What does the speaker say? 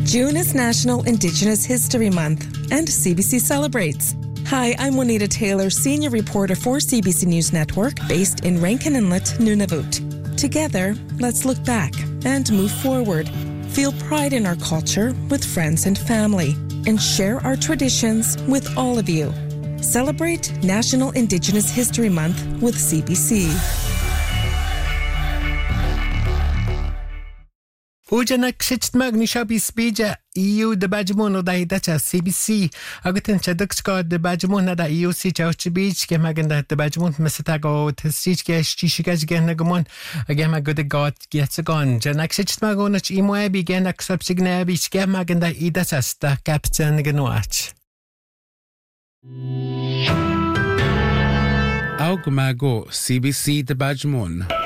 June is National Indigenous History Month, and CBC celebrates. Hi, I'm Juanita Taylor, Senior Reporter for CBC News Network, based in Rankin Inlet, Nunavut. Together, let's look back and move forward. Feel pride in our culture with friends and family, and share our traditions with all of you. Celebrate National Indigenous History Month with CBC. Ujanak shitmag ni shabi spija EU de bajmono da hidacha CBC agutin chadukska de bajmona da EU si chauchbich ke maganda de bajmon mesatago testich ke shishigaj genagumon agema good god gets gone janak shitmag onach imoe begin acceptsigna bich ke maganda idacha sta captain genoach Augmago CBC de bajmon